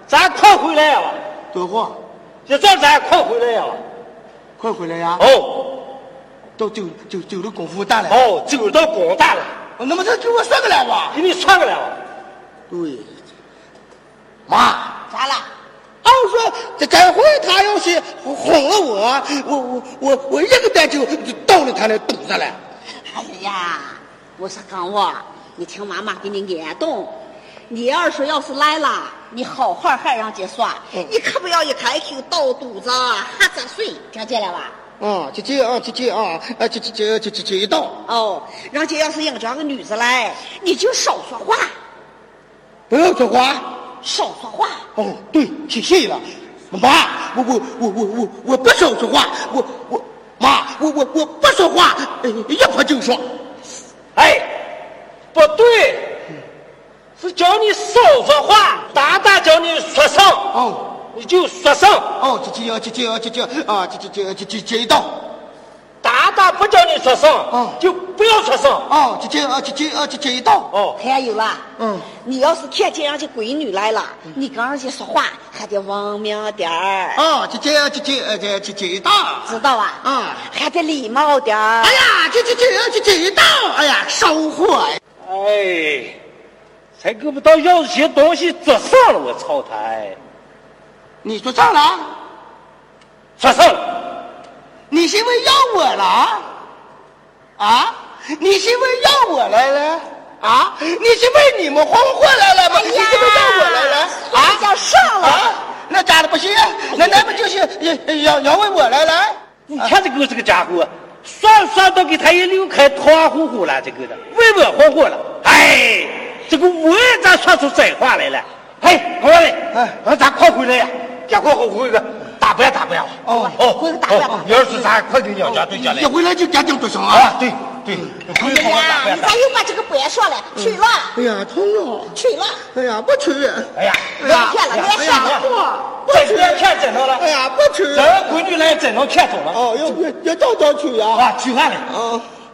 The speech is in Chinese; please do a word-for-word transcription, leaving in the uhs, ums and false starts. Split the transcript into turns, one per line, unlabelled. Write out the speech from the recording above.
咱快回来了。
多会？
就这咱快回来了。
快回来呀！
哦，
都走走走到功夫大了。
哦，走到工大了。
那么他给我算个来吧？
给你算个来吧。
对。妈，
咋了？
俺说这这回他要是哄了我，我我我我一个蛋就就到了他那肚子了。
哎呀，我说刚我，你听妈妈给你言动。你二叔要是来了，你好好还让姐说，嗯、你可不要一开口倒肚子哈杂碎，听见了吧？
啊，姐姐啊，姐姐啊，啊，姐姐姐姐姐姐一道。
哦，让姐要是硬找个女子来，你就少说话，
不要说话，
少说话。
哦，对，谢谢了，妈，我我我我我我不少说话，我我妈，我我我不说话，一会就说。
哎，不对。是叫你少说话，大大叫你说声
哦，
你就说声
哦，姐姐姐姐姐姐啊，姐姐姐姐姐姐一道，
大大不叫你说声
哦，
就不要说声
哦，姐姐啊姐姐啊姐姐一道
哦，
还有了，
嗯，
你要是看见人家闺女来了，嗯、你跟人家说话还得文明点儿
哦，姐姐姐姐呃姐姐姐一道，
知道啊？
嗯，
还得礼貌点儿。
哎呀，姐姐姐姐姐一道，哎呀，收获
哎。才够不到要这些东西做上了，我操他！哎，
你说上了？
说上了？
你是因为要我了？啊？你是因为要我来了？啊？你是为你们婚货来了吗？
哎呀，
你是为要我来了？
啊？叫上了？
啊？那咋的不行？那那不就是要要为我来了？
你看这个这个家伙，算算都给他一溜开，团呼呼了，这个的为我婚货了，哎。这个我也咋说出真话来了？嘿，过来，哎，咱快回来呀！赶快回回个大伯大伯
哦
哦，
回个大伯。
要是咱快给娘家对下来，
一回来就家丁多声
啊！对对，
哎呀，你咋又把这个伯说了？去了。
哎呀，痛了。
去了。
哎呀，不去。
哎呀，
别骗了，别骗了，
不去，别骗真了。
哎呀，不去。
这闺女来真能骗走了。
哦，要要要早早去呀。
啊，去完了。
啊。